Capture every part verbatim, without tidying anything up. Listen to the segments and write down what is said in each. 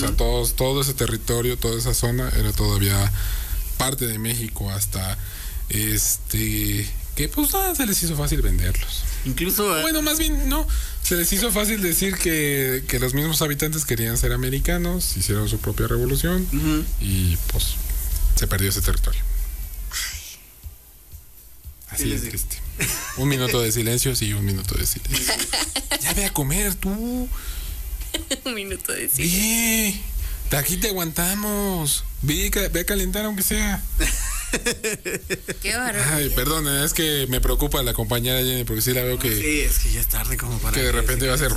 sea, todos, todo ese territorio, toda esa zona era todavía parte de México hasta este que pues nada, se les hizo fácil venderlos. Incluso... Bueno, más bien, no, se les hizo fácil decir que, que los mismos habitantes querían ser americanos, hicieron su propia revolución uh-huh. y pues se perdió ese territorio. Así es triste. Un minuto de silencio, sí, un minuto de silencio. Ya ve a comer tú. Un minuto de silencio. Ve, aquí te aguantamos. Ve, ve a calentar aunque sea. Qué barbaridad. Ay, perdón, es que me preocupa la compañera Jenny porque sí la veo que... Sí, es que ya es tarde como para... Que de repente va a ser...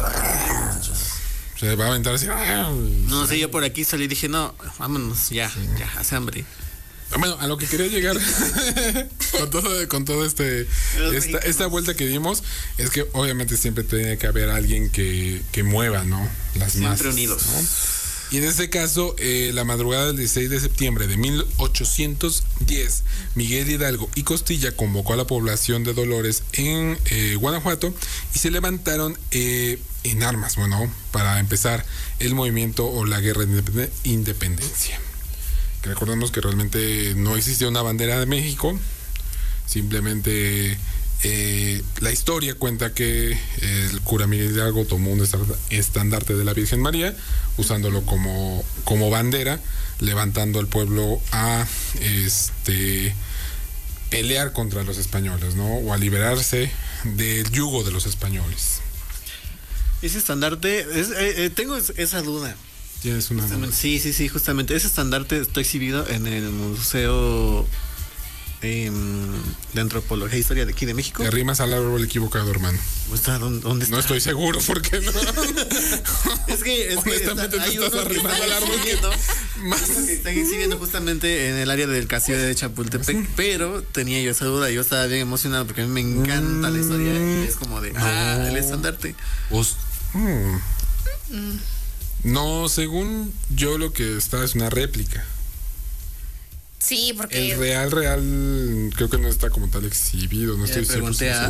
Se va a aventar así... No sé, yo por aquí salí y dije, no, vámonos, ya, sí. ya, hace hambre. Bueno, a lo que quería llegar con todo, con todo este esta, esta vuelta que dimos es que obviamente siempre tiene que haber alguien que, que mueva, ¿no? Las siempre masas, unidos, ¿no? Y en este caso, eh, la madrugada del dieciséis de septiembre de mil ochocientos diez, Miguel Hidalgo y Costilla convocó a la población de Dolores en eh, Guanajuato y se levantaron eh, en armas, bueno, para empezar el movimiento o la guerra de independencia. Que recordemos que realmente no existía una bandera de México, simplemente eh, la historia cuenta que el cura Miguel Hidalgo tomó un estandarte de la Virgen María, usándolo como, como bandera, levantando al pueblo a este pelear contra los españoles, ¿no? O a liberarse del yugo de los españoles. Ese estandarte, es, eh, eh, tengo esa duda. Tienes una... Sí, sí, sí, justamente. Ese estandarte está exhibido en el Museo eh, de Antropología e Historia de aquí de México. Te arrimas al árbol equivocado, hermano. ¿Está, dónde, ¿Dónde está? No estoy seguro, ¿por qué no? Es que, es honestamente, que está, tú estás arrimando al árbol que más que están exhibiendo justamente en el área del castillo de Chapultepec, ¿sí? Pero tenía yo esa duda, yo estaba bien emocionado porque a mí me encanta mm, la historia y es como de, no. ah, el estandarte. Pues, mm. Mm. No, según yo lo que está es una réplica. Sí, porque... El real, real, creo que no está como tal exhibido, no estoy seguro.